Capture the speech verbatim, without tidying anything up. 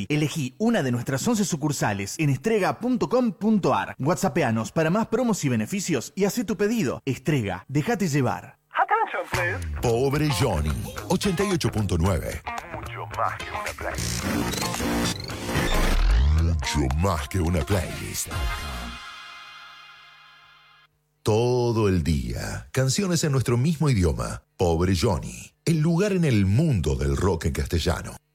Delivery. Elegí una de nuestras once sucursales en estrega punto com punto ar. WhatsAppeanos para más promos y beneficios y haz tu pedido. Estrega, déjate llevar. Pobre Johnny, ochenta y ocho punto nueve. Mucho más que una playlist. Mucho más que una playlist. Todo el día, canciones en nuestro mismo idioma. Pobre Johnny, el lugar en el mundo del rock en castellano.